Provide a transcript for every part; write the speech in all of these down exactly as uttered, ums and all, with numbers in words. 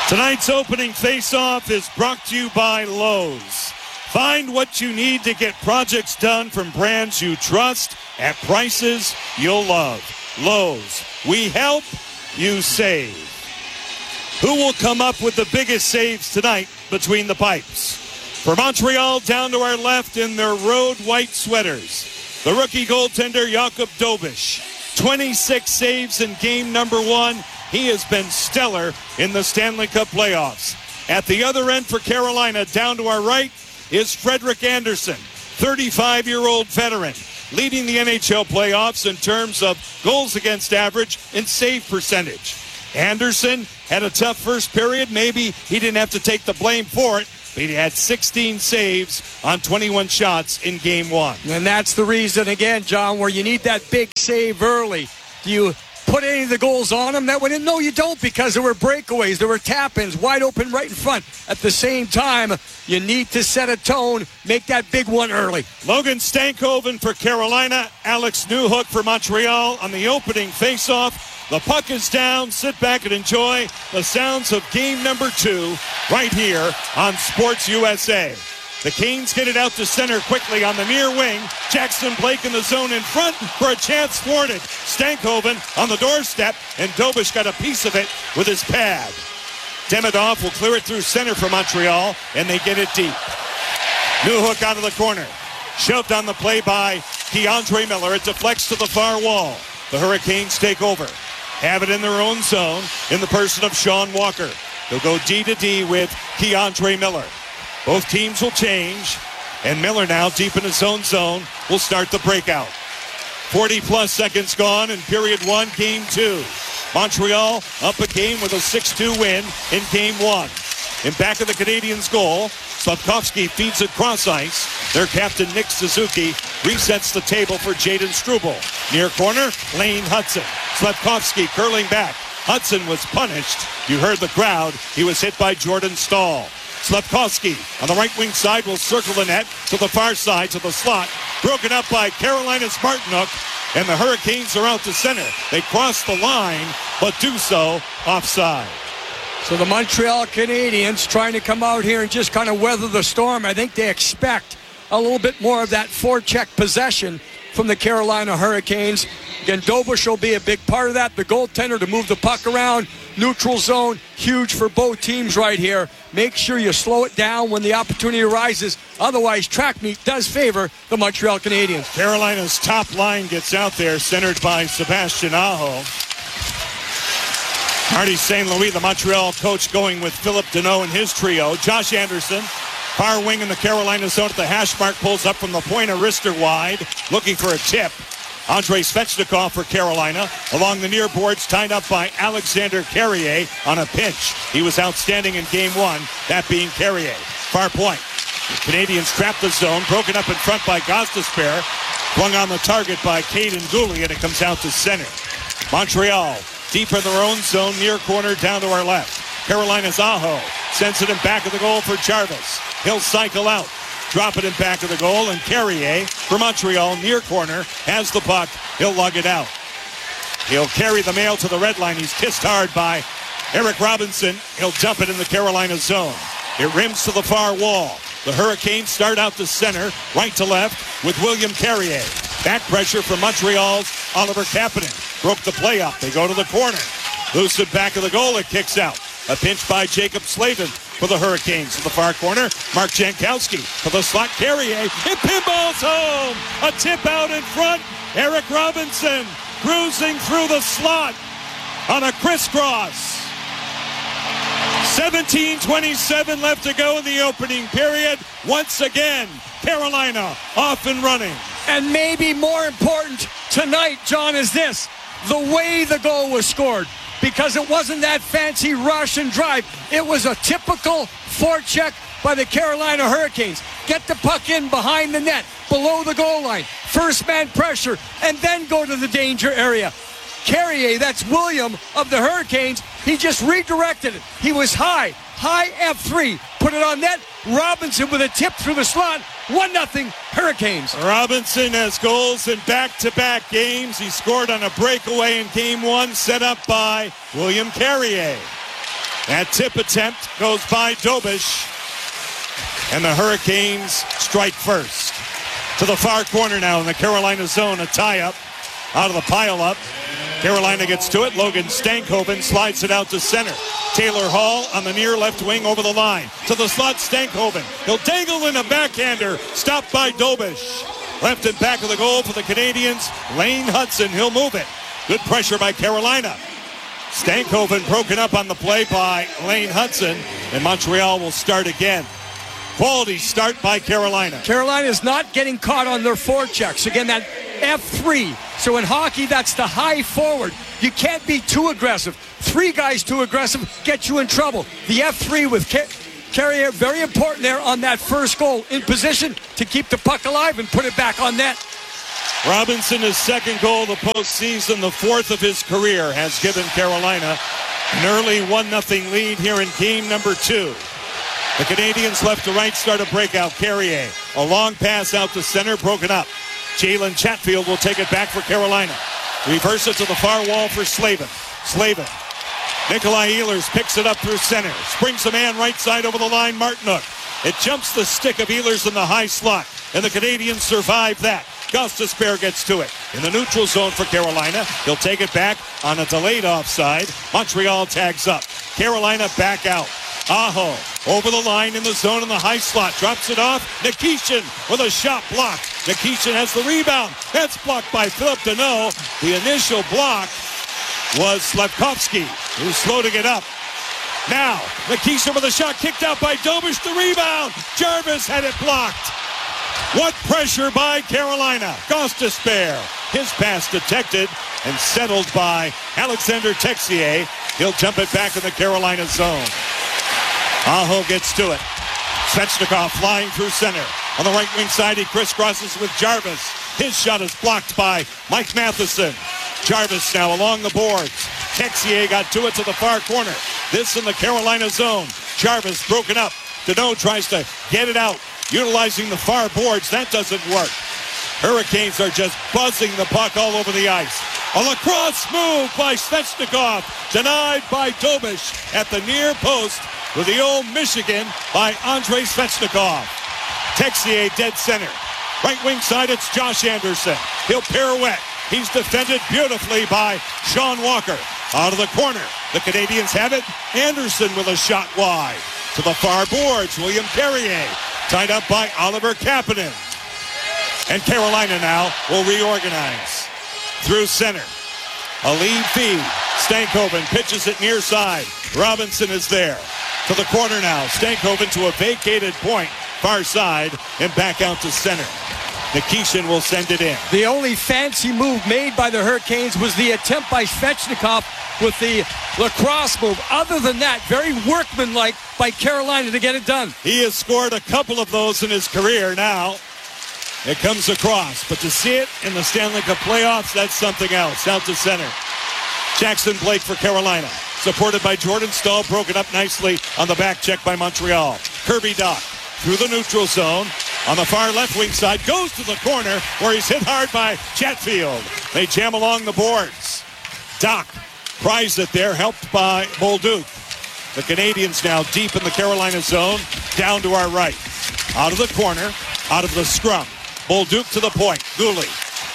Tonight's opening face-off is brought to you by Lowe's. Find what you need to get projects done from brands you trust at prices you'll love. Lowe's. We help, you save. Who will come up with the biggest saves tonight between the pipes? For Montreal, down to our left in their road white sweaters, the rookie goaltender Jakub Dobeš. twenty-six saves in game number one. He has been stellar in the Stanley Cup playoffs. At the other end for Carolina, down to our right, is Frederik Andersen, thirty-five-year-old veteran, leading the N H L playoffs in terms of goals against average and save percentage. Andersen had a tough first period. Maybe he didn't have to take the blame for it, but he had sixteen saves on twenty-one shots in game one. And that's the reason, again, John, where you need that big save early. Do you put any of the goals on him that went in? No, you don't, because there were breakaways, there were tap-ins, wide open right in front. At the same time, you need to set a tone, make that big one early. Logan Stankoven for Carolina, Alex Newhook for Montreal on the opening faceoff. The puck is down. Sit back and enjoy the sounds of game number two right here on Sports U S A. The Canes get it out to center quickly on the near wing. Jackson Blake in the zone in front for a chance thwarted. Stankoven on the doorstep, and Dobeš got a piece of it with his pad. Demidov will clear it through center for Montreal, and they get it deep. Newhook out of the corner. Shoved on the play by Keandre Miller. It deflects to the far wall. The Hurricanes take over. Have it in their own zone in the person of Sean Walker. They'll go D to D with Keandre Miller. Both teams will change, and Miller now deep in his own zone will start the breakout. forty-plus seconds gone in period one, game two. Montreal up a game with a six two win in game one. In back of the Canadiens' goal, Slafkovsky feeds it cross ice. Their captain, Nick Suzuki, resets the table for Jaden Struble. Near corner, Lane Hudson. Slafkovsky curling back. Hudson was punished. You heard the crowd. He was hit by Jordan Staal. Slafkovsky on the right wing side will circle the net to the far side, to the slot. Broken up by Carolina's Martinook, and the Hurricanes are out to center. They cross the line, but do so offside. So the Montreal Canadiens trying to come out here and just kind of weather the storm. I think they expect a little bit more of that forecheck possession from the Carolina Hurricanes. Again, Dobeš will be a big part of that. The goaltender to move the puck around. Neutral zone, huge for both teams right here. Make sure you slow it down when the opportunity arises. Otherwise, track meet does favor the Montreal Canadiens. Carolina's top line gets out there, centered by Sebastian Aho. Marty Saint Louis, the Montreal coach, going with Philip Deneau and his trio. Josh Anderson, far wing in the Carolina zone at the hash mark, pulls up from the point, a wrister wide, looking for a tip. Andrei Svechnikov for Carolina, along the near boards, tied up by Alexander Carrier on a pinch. He was outstanding in game one, that being Carrier. Far point. The Canadians trap the zone, broken up in front by Gostisbehere, flung on the target by Caden Gooley, and it comes out to center. Montreal, deep in their own zone, near corner, down to our left. Carolina's Aho sends it in back of the goal for Jarvis. He'll cycle out. Drop it in back of the goal, and Carrier for Montreal, near corner, has the puck. He'll lug it out. He'll carry the mail to the red line. He's kissed hard by Eric Robinson. He'll dump it in the Carolina zone. It rims to the far wall. The Hurricanes start out to center, right to left, with William Carrier. Back pressure from Montreal's Oliver Kapanen. Broke the play up. They go to the corner. Loose it back of the goal. It kicks out. A pinch by Jacob Slavin for the Hurricanes. In the far corner, Mark Jankowski for the slot. Carrier. It pinballs home. A tip out in front. Eric Robinson cruising through the slot on a crisscross. seventeen twenty-seven left to go in the opening period. Once again, Carolina off and running. And maybe more important tonight, John, is this. The way the goal was scored. Because it wasn't that fancy rush and drive. It was a typical forecheck by the Carolina Hurricanes. Get the puck in behind the net, below the goal line. First man pressure, and then go to the danger area. Carrier, that's William of the Hurricanes, he just redirected it. He was high, high F three. Put it on net. Robinson with a tip through the slot. one nothing Hurricanes. Robinson has goals in back-to-back games. He scored on a breakaway in game one, set up by William Carrier. That tip attempt goes by Dobish. And the Hurricanes strike first. To the far corner now in the Carolina zone. A tie-up out of the pile-up. Carolina gets to it. Logan Stankoven slides it out to center. Taylor Hall on the near left wing over the line. To the slot, Stankoven. He'll dangle in a backhander. Stopped by Dobish. Left and back of the goal for the Canadians. Lane Hudson, he'll move it. Good pressure by Carolina. Stankoven broken up on the play by Lane Hudson. And Montreal will start again. Quality start by Carolina. Carolina is not getting caught on their forechecks. Again, that F three. So in hockey, that's the high forward. You can't be too aggressive. Three guys too aggressive get you in trouble. The F three with Carrier, very important there on that first goal. In position to keep the puck alive and put it back on net. Robinson, his second goal of the postseason, the fourth of his career, has given Carolina an early one nothing lead here in game number two. The Canadians left to right start a breakout. Carrier, a long pass out to center, broken up. Jalen Chatfield will take it back for Carolina. Reverse it to the far wall for Slavin. Slavin. Nikolai Ehlers picks it up through center. Springs a man right side over the line, Martinook. It jumps the stick of Ehlers in the high slot, and the Canadians survive that. Gostisbehere gets to it in the neutral zone for Carolina. He'll take it back on a delayed offside. Montreal tags up. Carolina back out. Aho over the line in the zone in the high slot. Drops it off. Nikishin with a shot blocked. Nikishin has the rebound. That's blocked by Philip Deneau. The initial block was Slavkovsky, who's slow to get up. Now, Nikishin with a shot kicked out by Dobish. The rebound. Jarvis had it blocked. What pressure by Carolina. Gostisbehere. His pass detected and settled by Alexander Texier. He'll jump it back in the Carolina zone. Aho gets to it. Svechnikov flying through center. On the right wing side, he crisscrosses with Jarvis. His shot is blocked by Mike Matheson. Jarvis now along the boards. Texier got to it to the far corner. This in the Carolina zone. Jarvis broken up. Deneau tries to get it out, utilizing the far boards. That doesn't work. Hurricanes are just buzzing the puck all over the ice. A lacrosse move by Svechnikov. Denied by Dobish at the near post with the old Michigan by Andrei Svechnikov. Texier dead center. Right wing side, it's Josh Anderson. He'll pirouette. He's defended beautifully by Sean Walker. Out of the corner, the Canadians have it. Anderson with a shot wide. To the far boards, William Carrier. Tied up by Oliver Kapanen. And Carolina now will reorganize. Through center. A lead feed. Stankoven pitches it near side. Robinson is there. To the corner now. Stankoven to a vacated point. Far side. And back out to center. Nikishin will send it in. The only fancy move made by the Hurricanes was the attempt by Svechnikov with the lacrosse move. Other than that, very workmanlike by Carolina to get it done. He has scored a couple of those in his career now. It comes across. But to see it in the Stanley Cup playoffs, that's something else. Out to center. Jackson Blake for Carolina. Supported by Jordan Stahl. Broken up nicely on the back check by Montreal. Kirby Dach through the neutral zone. On the far left wing side. Goes to the corner where he's hit hard by Chatfield. They jam along the boards. Dach pries it there. Helped by Bolduc. The Canadians now deep in the Carolina zone. Down to our right. Out of the corner. Out of the scrum. Bolduc to the point. Gooley.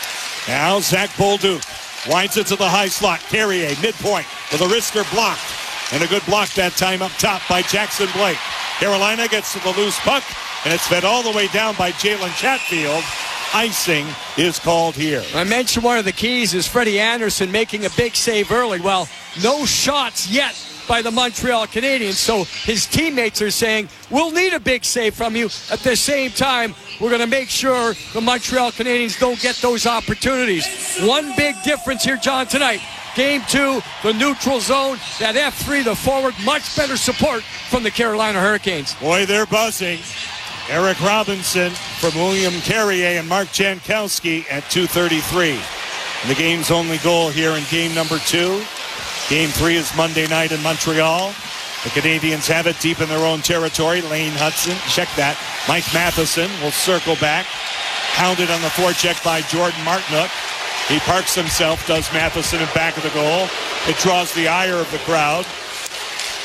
Now Zach Bolduc winds it to the high slot. Carrier midpoint with a wrister blocked. And a good block that time up top by Jackson Blake. Carolina gets to the loose puck. And it's fed all the way down by Jalen Chatfield. Icing is called here. I mentioned one of the keys is Freddie Anderson making a big save early. Well, no shots yet by the Montreal Canadiens. So his teammates are saying, we'll need a big save from you. At the same time, we're going to make sure the Montreal Canadiens don't get those opportunities. One big difference here, John, tonight. Game two, the neutral zone, that F three, the forward, much better support from the Carolina Hurricanes. Boy, they're buzzing. Eric Robinson from William Carrier and Mark Jankowski at two thirty-three. The game's only goal here in game number two. Game three is Monday night in Montreal. The Canadians have it deep in their own territory. Lane Hudson, check that. Mike Matheson will circle back. Pounded on the forecheck by Jordan Martinook. He parks himself, does Matheson in back of the goal. It draws the ire of the crowd.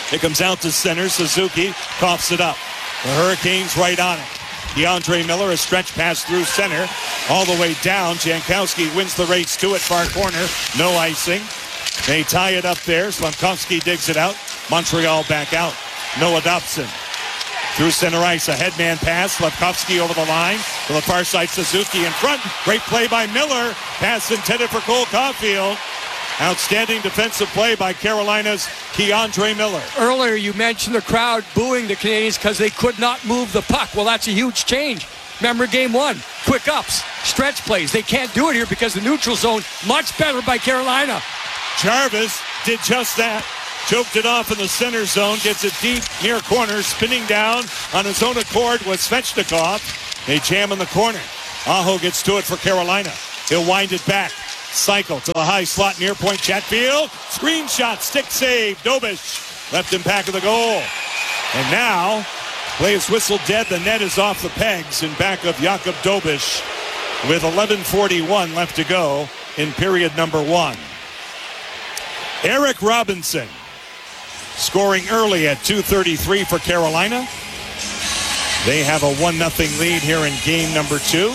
It comes out to center. Suzuki coughs it up. The Hurricanes right on it. DeAndre Miller, a stretch pass through center. All the way down. Jankowski wins the race to it. Far corner. No icing. They tie it up there. Slavkovsky digs it out. Montreal back out. Noah Dobson. Through center ice. A headman pass. Slavkovsky over the line. To the far side. Suzuki in front. Great play by Miller. Pass intended for Cole Caulfield. Outstanding defensive play by Carolina's Keandre Miller. Earlier you mentioned the crowd booing the Canadians because they could not move the puck. Well, that's a huge change. Remember game one, quick ups, stretch plays. They can't do it here because the neutral zone, much better by Carolina. Jarvis did just that. Choked it off in the center zone, gets it deep near corner, spinning down on his own accord was Svechnikov. They jam in the corner. Aho gets to it for Carolina. He'll wind it back. Cycle to the high slot near point. Chatfield. Screen shot. Stick save. Dobish left in back of the goal. And now, play is whistled dead. The net is off the pegs in back of Jakub Dobish with eleven forty-one left to go in period number one. Eric Robinson scoring early at two thirty-three for Carolina. They have a one nothing lead here in game number two.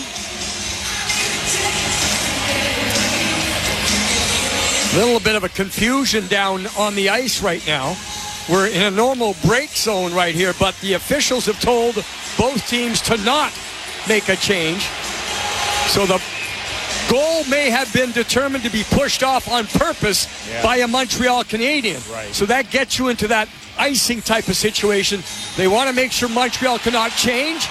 Little bit of a confusion down on the ice right now. We're in a normal break zone right here, but the officials have told both teams to not make a change. So the goal may have been determined to be pushed off on purpose yeah. by a Montreal Canadian. Right. So that gets you into that icing type of situation. They want to make sure Montreal cannot change.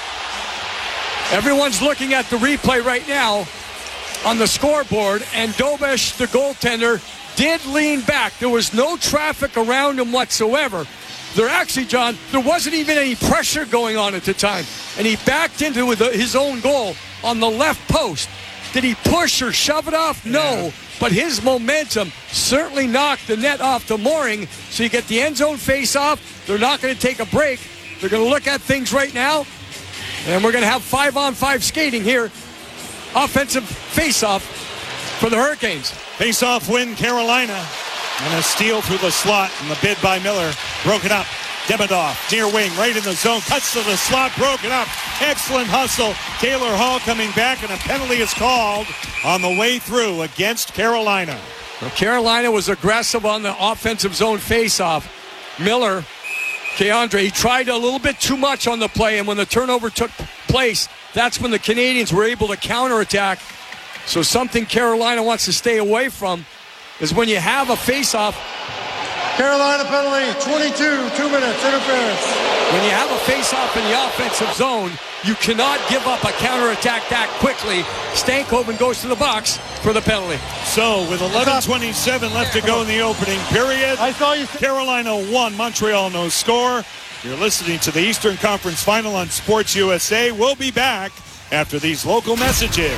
Everyone's looking at the replay right now on the scoreboard, and Dobish, the goaltender, did lean back. There was no traffic around him whatsoever. There actually, John, there wasn't even any pressure going on at the time. And he backed into his own goal on the left post. Did he push or shove it off? No. Yeah. But his momentum certainly knocked the net off the mooring. So you get the end zone face off. They're not going to take a break. They're going to look at things right now. And we're going to have five on five skating here. Offensive face-off for the Hurricanes. Face-off win, Carolina. And a steal through the slot, and the bid by Miller. Broken up. Demidov, near wing, right in the zone. Cuts to the slot, broken up. Excellent hustle. Taylor Hall coming back, and a penalty is called on the way through against Carolina. Well, Carolina was aggressive on the offensive zone face-off. Miller, Keandre, he tried a little bit too much on the play, and when the turnover took place, that's when the Canadians were able to counterattack. So something Carolina wants to stay away from is when you have a face-off. Carolina penalty, twenty-two, two minutes, interference. When you have a face-off in the offensive zone, you cannot give up a counterattack that quickly. Stankoven goes to the box for the penalty. So with eleven twenty-seven left to go in the opening period, I saw you. Carolina one, Montreal no score. You're listening to the Eastern Conference Final on Sports U S A. We'll be back after these local messages.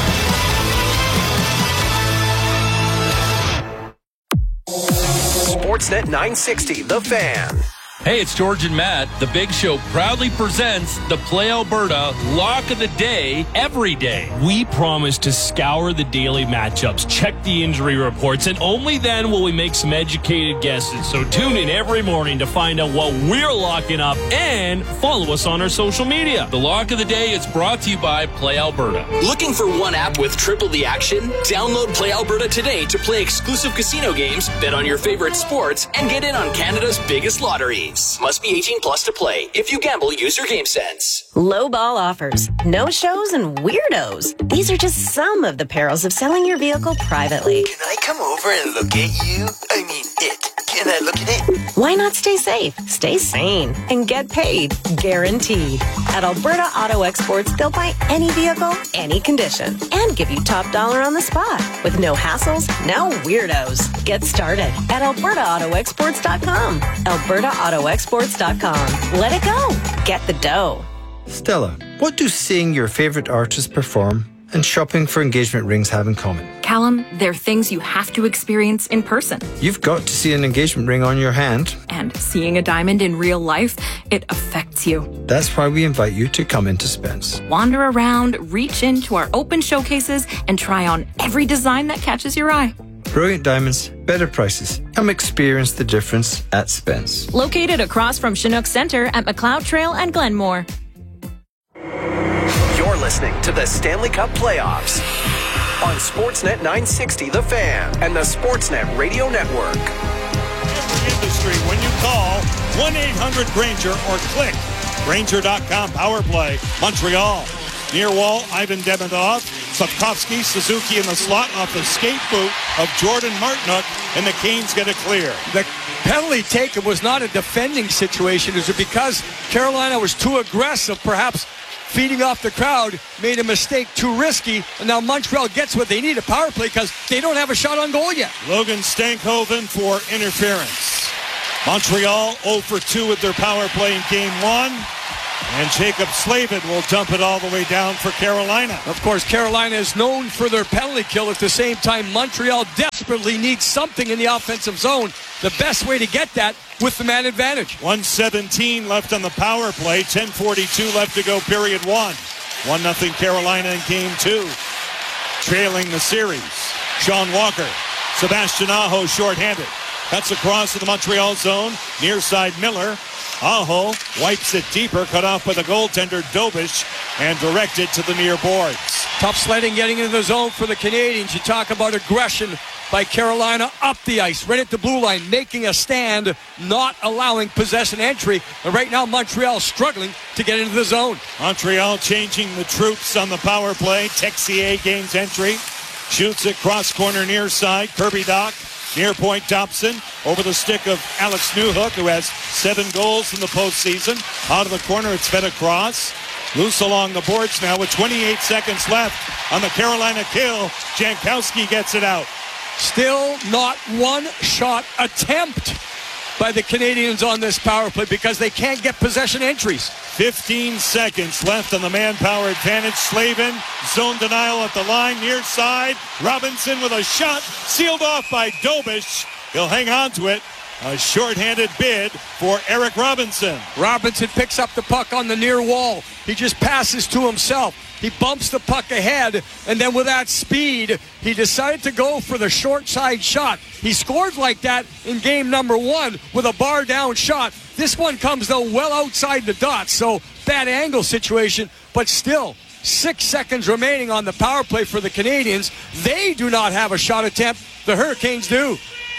Sportsnet nine sixty, The Fan. Hey, it's George and Matt. The Big Show proudly presents the Play Alberta Lock of the Day every day. We promise to scour the daily matchups, check the injury reports, and only then will we make some educated guesses. So tune in every morning to find out what we're locking up and follow us on our social media. The Lock of the Day is brought to you by Play Alberta. Looking for one app with triple the action? Download Play Alberta today to play exclusive casino games, bet on your favorite sports, and get in on Canada's biggest lotteries. Must be eighteen plus to play. If you gamble, use your game sense. Low ball offers, no shows, and weirdos. These are just some of the perils of selling your vehicle privately. Can I come over and look at you? I mean, it. Can I look at it? Why not stay safe, stay sane, and get paid? Guaranteed. At Alberta Auto Exports, they'll buy any vehicle, any condition, and give you top dollar on the spot. With no hassles, no weirdos. Get started at alberta auto exports dot com. alberta auto exports dot com. Let it go. Get the dough. Stella, what do seeing your favorite artist perform and shopping for engagement rings have in common? Callum, they're things you have to experience in person. You've got to see an engagement ring on your hand. And seeing a diamond in real life, it affects you. That's why we invite you to come into Spence. Wander around, reach into our open showcases, and try on every design that catches your eye. Brilliant diamonds, better prices. Come experience the difference at Spence. Located across from Chinook Center at McLeod Trail and Glenmore. You're listening to the Stanley Cup Playoffs on Sportsnet nine sixty The Fan and the Sportsnet Radio Network. Every industry, when you call one eight hundred Granger or click Granger dot com. Power play, Montreal. Near wall, Ivan Demidov. Slavkovsky, Suzuki in the slot off the skate boot of Jordan Martinook, and the Canes get it clear. The penalty taken was not a defending situation. Is it because Carolina was too aggressive, perhaps feeding off the crowd, made a mistake too risky, and now Montreal gets what they need, a power play, because they don't have a shot on goal yet. Logan Stankoven for interference. Montreal oh for two with their power play in game one. And Jacob Slavin will dump it all the way down for Carolina. Of course, Carolina is known for their penalty kill. At the same time, Montreal desperately needs something in the offensive zone. The best way to get that with the man advantage. one seventeen left on the power play. ten forty-two left to go, period one. one nothing Carolina in game two. Trailing the series. Sean Walker. Sebastian Aho shorthanded. Cuts across to the Montreal zone. Near side Miller. Aho wipes it deeper, cut off by the goaltender Dobish, and directed to the near boards. Tough sledding getting into the zone for the Canadians. You talk about aggression by Carolina up the ice, right at the blue line, making a stand, not allowing possession entry. And right now, Montreal struggling to get into the zone. Montreal changing the troops on the power play. Texier gains entry. Shoots it cross corner near side. Kirby Doc. Near point Dobson over the stick of Alex Newhook, who has seven goals in the postseason. Out of the corner, it's fed across. Loose along the boards now with twenty-eight seconds left on the Carolina kill. Jankowski gets it out. Still not one shot attempt by the Canadians on this power play because they can't get possession entries. fifteen seconds left on the manpower advantage. Slavin, zone denial at the line, near side. Robinson with a shot, sealed off by Dobish. He'll hang on to it. A shorthanded bid for Eric Robinson. Robinson picks up the puck on the near wall. He just passes to himself. He bumps the puck ahead, and then with that speed, he decided to go for the short side shot. He scored like that in game number one with a bar down shot. This one comes, though, well outside the dots, so bad angle situation, but still, six seconds remaining on the power play for the Canadians. They do not have a shot attempt. The Hurricanes do.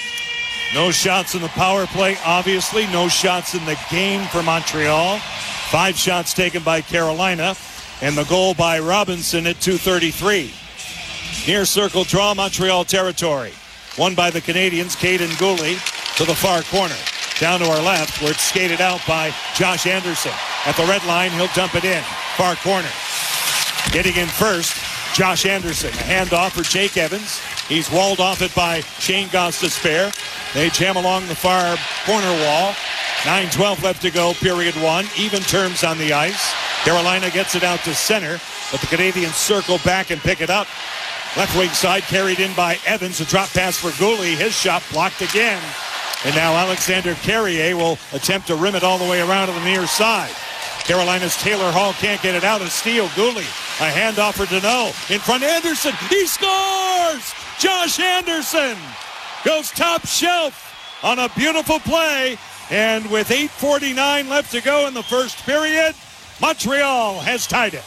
No shots in the power play, obviously. No shots in the game for Montreal. Five shots taken by Carolina. And the goal by Robinson at two thirty-three. Near circle draw, Montreal territory. Won by the Canadians, Caden Gooley to the far corner. Down to our left, where it's skated out by Josh Anderson. At the red line, he'll dump it in. Far corner. Getting in first, Josh Anderson. A handoff for Jake Evans. He's walled off it by Shane Gostisbehere. They jam along the far corner wall. nine twelve left to go, period one. Even terms on the ice. Carolina gets it out to center, but the Canadians circle back and pick it up. Left wing side carried in by Evans. A drop pass for Gooley. His shot blocked again. And now Alexander Carrier will attempt to rim it all the way around to the near side. Carolina's Taylor Hall can't get it out. A steal. Gooley. A handoff for Deneau. In front, Anderson. He scores! Josh Anderson goes top shelf on a beautiful play. And with eight forty-nine left to go in the first period, Montreal has tied it.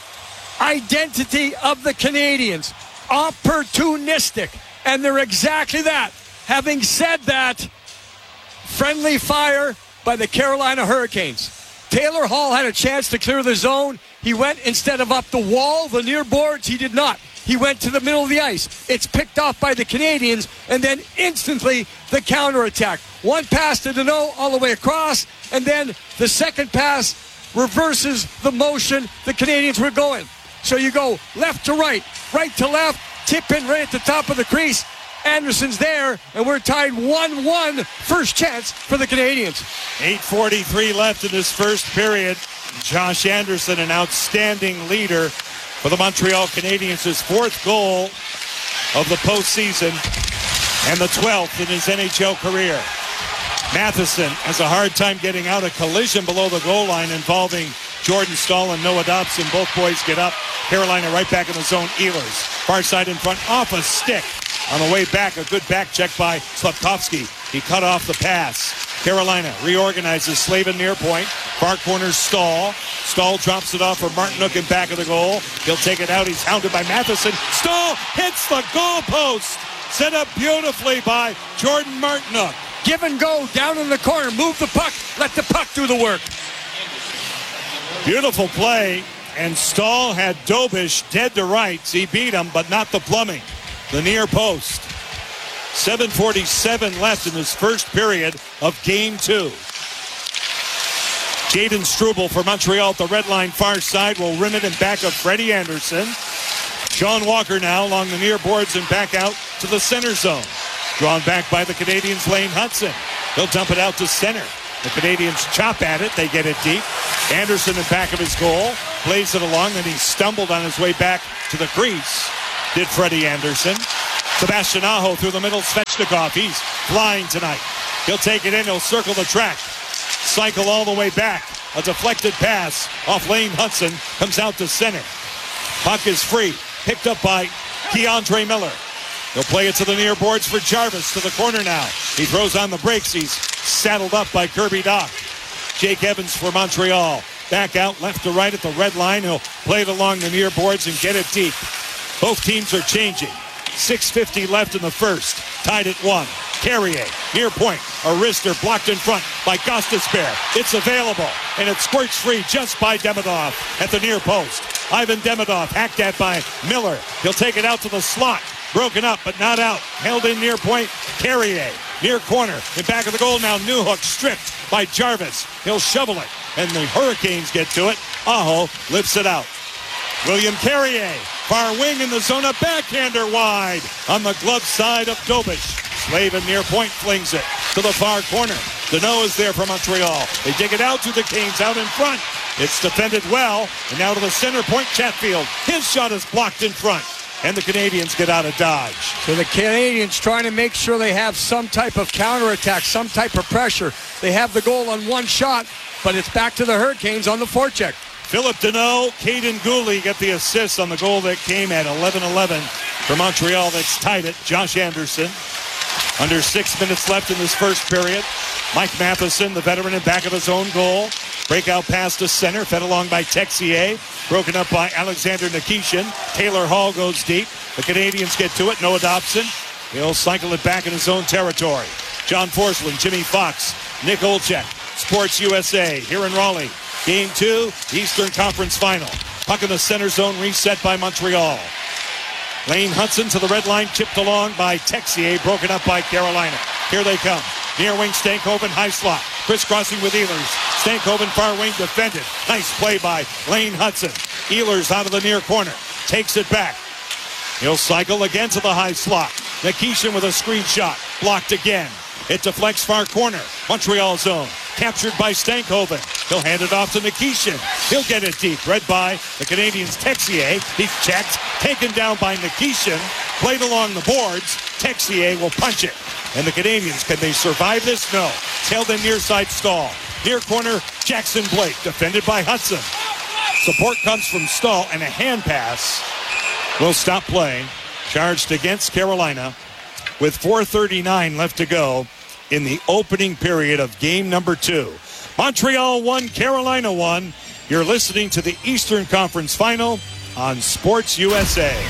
Identity of the Canadians. Opportunistic. And they're exactly that. Having said that, friendly fire by the Carolina Hurricanes. Taylor Hall had a chance to clear the zone. He went instead of up the wall, the near boards, he did not. He went to the middle of the ice. It's picked off by the Canadians, and then instantly the counterattack. One pass to Deneau all the way across, and then the second pass reverses the motion the Canadians were going. So you go left to right, right to left, tip in right at the top of the crease. Anderson's there, and we're tied one one. First chance for the Canadians. eight forty-three left in this first period. Josh Anderson, an outstanding leader for the Montreal Canadiens, his fourth goal of the postseason and the twelfth in his N H L career. Matheson has a hard time getting out. A collision below the goal line involving Jordan Stahl and Noah Dobson. Both boys get up. Carolina right back in the zone. Ehlers, far side in front, off a stick. On the way back, a good back check by Slavkovsky. He cut off the pass. Carolina reorganizes. Slavin near point. Far corner Stahl. Stahl drops it off for Martinook in back of the goal. He'll take it out. He's hounded by Matheson. Stahl hits the goal post. Set up beautifully by Jordan Martinook. Give and go down in the corner. Move the puck. Let the puck do the work. Beautiful play. And Stahl had Dobish dead to rights. He beat him, but not the plumbing. The near post. seven forty-seven left in this first period of game two. Jaden Struble for Montreal at the red line far side will rim it in back of Freddie Anderson. Sean Walker now along the near boards and back out to the center zone. Drawn back by the Canadians, Lane Hudson. He'll dump it out to center. The Canadians chop at it. They get it deep. Anderson in back of his goal. Plays it along, then he stumbled on his way back to the crease. Did Freddie Anderson. Sebastian Aho through the middle. Svechnikov, he's flying tonight. He'll take it in. He'll circle the track. Cycle all the way back. A deflected pass off Lane Hudson. Comes out to center. Puck is free. Picked up by Keandre Miller. He'll play it to the near boards for Jarvis. To the corner now. He throws on the brakes. He's saddled up by Kirby Dach. Jake Evans for Montreal. Back out left to right at the red line. He'll play it along the near boards and get it deep. Both teams are changing. six fifty left in the first. Tied at one. Carrier, near point. A wrister blocked in front by Gostisbehere. It's available, and it squirts free just by Demidov at the near post. Ivan Demidov hacked at by Miller. He'll take it out to the slot. Broken up, but not out. Held in near point. Carrier, near corner. In back of the goal now, Newhook stripped by Jarvis. He'll shovel it, and the Hurricanes get to it. Aho lifts it out. William Carrier, far wing in the zone, a backhander wide on the glove side of Dobish. Slavin near point flings it to the far corner. Deneau is there for Montreal. They dig it out to the Canes out in front. It's defended well, and now to the center point, Chatfield. His shot is blocked in front, and the Canadians get out of dodge. So the Canadians trying to make sure they have some type of counterattack, some type of pressure. They have the goal on one shot, but it's back to the Hurricanes on the forecheck. Philip Deneau, Caden Gooley get the assist on the goal that came at eleven eleven for Montreal. That's tied it. Josh Anderson. Under six minutes left in this first period. Mike Matheson, the veteran, in back of his own goal. Breakout pass to center, fed along by Texier. Broken up by Alexander Nikishin. Taylor Hall goes deep. The Canadians get to it. Noah Dobson. He'll cycle it back in his own territory. John Forsland, Jimmy Fox, Nick Olchek, Sports U S A here in Raleigh. Game two, Eastern Conference Final. Puck in the center zone, reset by Montreal. Lane Hudson to the red line, chipped along by Texier, broken up by Carolina. Here they come. Near wing, Stankoven, high slot. Crisscrossing with Ehlers. Stankoven, far wing, defended. Nice play by Lane Hudson. Ehlers out of the near corner. Takes it back. He'll cycle again to the high slot. Nikishin with a screenshot. Blocked again. It deflects far corner. Montreal zone. Captured by Stankoven. He'll hand it off to Nikishin. He'll get it deep. Read by the Canadians' Texier. He's checked. Taken down by Nikishin. Played along the boards. Texier will punch it. And the Canadians, can they survive this? No. It's held in near side Stahl. Near corner, Jackson Blake. Defended by Hudson. Support comes from Stahl, and a hand pass will stop play. Charged against Carolina with four thirty-nine left to go in the opening period of game number two. Montreal won, Carolina won. You're listening to the Eastern Conference Final on Sports U S A.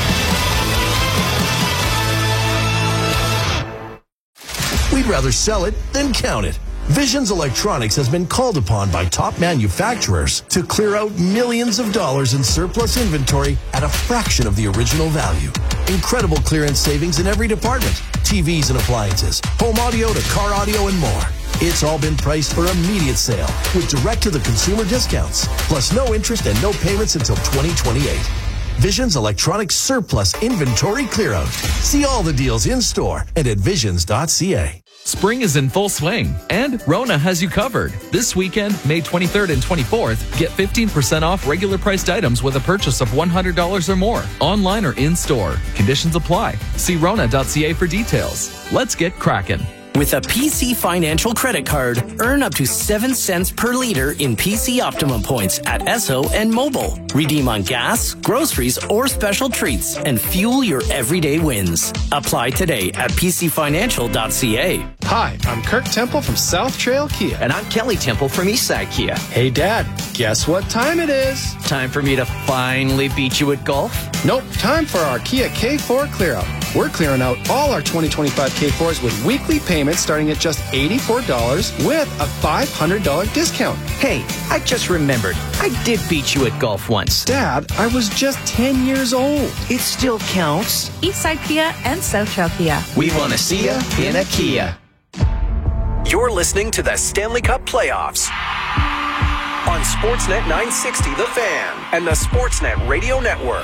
We'd rather sell it than count it. Visions Electronics has been called upon by top manufacturers to clear out millions of dollars in surplus inventory at a fraction of the original value. Incredible clearance savings in every department. T Vs and appliances, home audio to car audio and more. It's all been priced for immediate sale with direct-to-the-consumer discounts, plus no interest and no payments until twenty twenty-eight. Visions Electronics Surplus Inventory Clearout. See all the deals in-store and at visions dot c a. Spring is in full swing, and Rona has you covered. This weekend, May twenty-third and twenty-fourth, get fifteen percent off regular priced items with a purchase of one hundred dollars or more, online or in-store. Conditions apply. See rona dot c a for details. Let's get cracking. With a P C Financial credit card, earn up to seven cents per liter in P C Optimum points at Esso and Mobile. Redeem on gas, groceries, or special treats and fuel your everyday wins. Apply today at p c financial dot c a. Hi, I'm Kirk Temple from South Trail Kia. And I'm Kelly Temple from Eastside Kia. Hey, Dad, guess what time it is? Time for me to finally beat you at golf? Nope, time for our Kia K four clear out. We're clearing out all our twenty twenty-five K fours with weekly payments starting at just eighty-four dollars with a five hundred dollars discount. Hey, I just remembered. I did beat you at golf once. Dad, I was just ten years old. It still counts. Eastside Kia and South Trail Kia. We want to see ya in a Kia. You're listening to the Stanley Cup Playoffs on Sportsnet nine sixty The Fan and the Sportsnet Radio Network.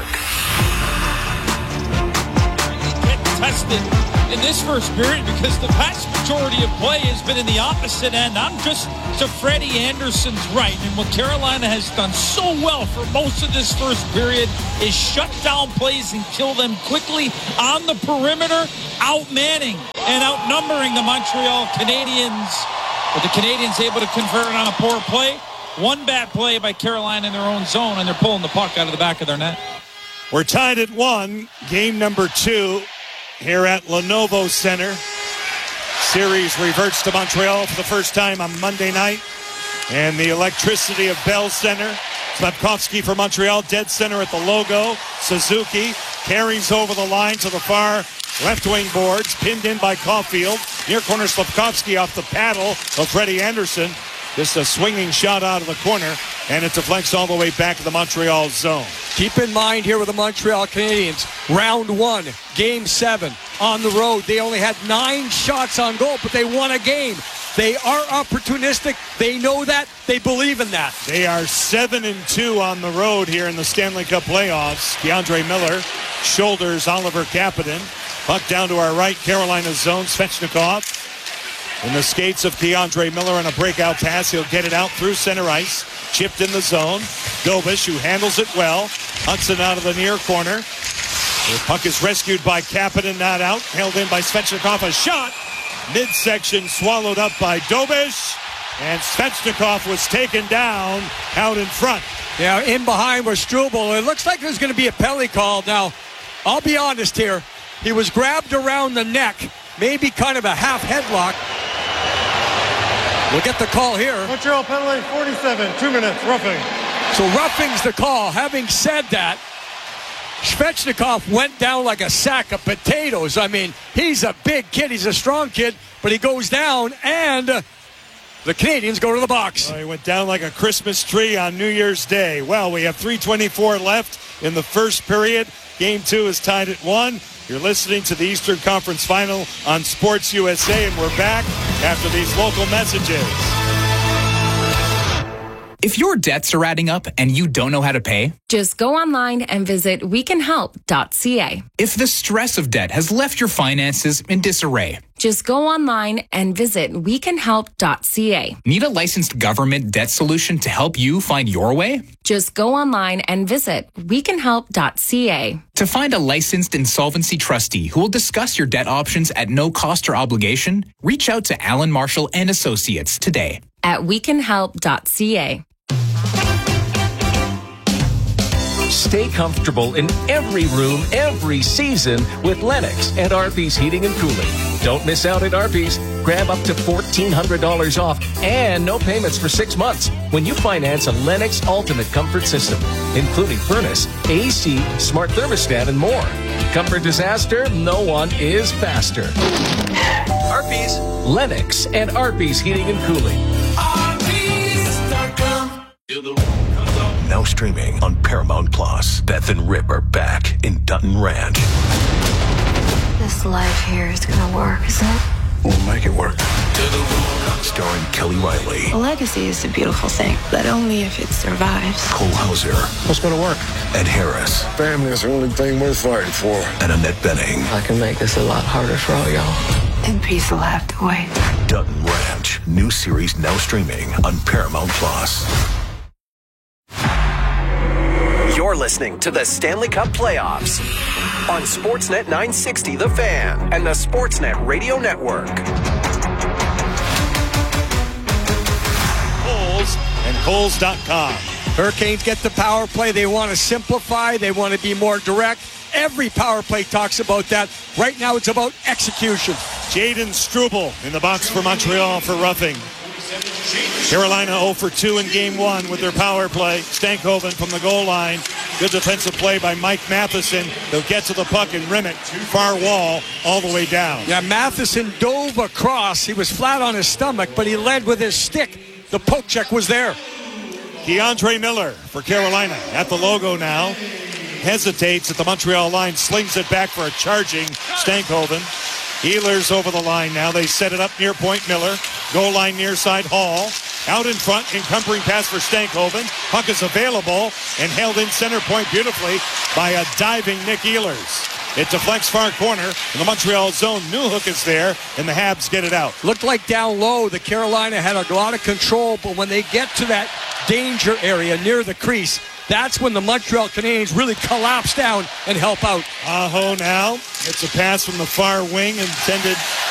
Tested in this first period because the vast majority of play has been in the opposite end. I'm just to Freddie Anderson's right, and what Carolina has done so well for most of this first period is shut down plays and kill them quickly on the perimeter, outmanning and outnumbering the Montreal Canadiens. But the Canadiens able to convert it on a poor play. One bad play by Carolina in their own zone, and they're pulling the puck out of the back of their net. We're tied at one. Game number two here at Lenovo Center. Series reverts to Montreal for the first time on Monday night. And the electricity of Bell Center. Slafkovsky for Montreal, dead center at the logo. Suzuki carries over the line to the far left wing boards, pinned in by Caulfield. Near corner, Slafkovsky off the paddle of Freddie Anderson. Just a swinging shot out of the corner, and it deflects all the way back to the Montreal zone. Keep in mind here with the Montreal Canadiens, round one, game seven, on the road. They only had nine shots on goal, but they won a game. They are opportunistic. They know that. They believe in that. They are seven and two on the road here in the Stanley Cup playoffs. DeAndre Miller shoulders Oliver Kapanen. Puck down to our right, Carolina's zone. Svechnikov in the skates of DeAndre Miller on a breakout pass. He'll get it out through center ice. Chipped in the zone. Dobish, who handles it well. Hudson out of the near corner. The puck is rescued by Kapanen, not out. Held in by Svechnikov. A shot. Midsection swallowed up by Dobish. And Svechnikov was taken down out in front. Yeah, in behind was Struble. It looks like there's going to be a penalty called. Now, I'll be honest here. He was grabbed around the neck. Maybe kind of a half headlock. We'll get the call here. Montreal penalty, forty-seven, two minutes, roughing. So roughing's the call. Having said that, Svechnikov went down like a sack of potatoes. I mean, he's a big kid. He's a strong kid, but he goes down, and uh, the Canadians go to the box. Well, he went down like a Christmas tree on New Year's Day. Well, we have three twenty-four left in the first period. Game two is tied at one. You're listening to the Eastern Conference Final on Sports U S A, and we're back after these local messages. If your debts are adding up and you don't know how to pay, just go online and visit we can help dot c a. If the stress of debt has left your finances in disarray, just go online and visit we can help dot c a. Need a licensed government debt solution to help you find your way? Just go online and visit we can help dot c a. To find a licensed insolvency trustee who will discuss your debt options at no cost or obligation, reach out to Alan Marshall and Associates today at we can help dot c a. Stay comfortable in every room, every season with Lennox and Arby's Heating and Cooling. Don't miss out at Arby's. Grab up to fourteen hundred dollars off and no payments for six months when you finance a Lennox Ultimate Comfort System, including furnace, A C, smart thermostat, and more. Comfort disaster, no one is faster. Arby's, Lennox, and Arby's Heating and Cooling. Arby's dot com. Now streaming on Paramount Plus. Beth and Rip are back in Dutton Ranch. This life here is gonna work, isn't it? We'll make it work. Starring Kelly Riley. A legacy is a beautiful thing, but only if it survives. Cole Hauser. What's gonna work? Ed Harris. Family is the only thing worth fighting for. And Annette Benning. I can make this a lot harder for all y'all. And peace will have to wait. Dutton Ranch. New series now streaming on Paramount Plus. You're listening to the Stanley Cup Playoffs on Sportsnet nine sixty The Fan and the Sportsnet Radio Network. Coles dot com. Hurricanes get the power play. They want to simplify. They want to be more direct. Every power play talks about that. Right now it's about execution. Jaden Struble in the box for Montreal for roughing. Carolina oh for two in game one with their power play. Stankoven from the goal line. Good defensive play by Mike Matheson. They'll get to the puck and rim it. Far wall all the way down. Yeah, Matheson dove across. He was flat on his stomach, but he led with his stick. The poke check was there. DeAndre Miller for Carolina at the logo now. Hesitates at the Montreal line. Slings it back for a charging Stankoven. Healers over the line now. They set it up near point. Miller. Goal line near side Hall. Out in front, encumbering pass for Stankoven. Puck is available and held in center point beautifully by a diving Nick Ehlers. It deflects far corner in the Montreal zone. Newhook is there, and the Habs get it out. Looked like down low, the Carolina had a lot of control, but when they get to that danger area near the crease, that's when the Montreal Canadiens really collapse down and help out. Aho now. It's a pass from the far wing intended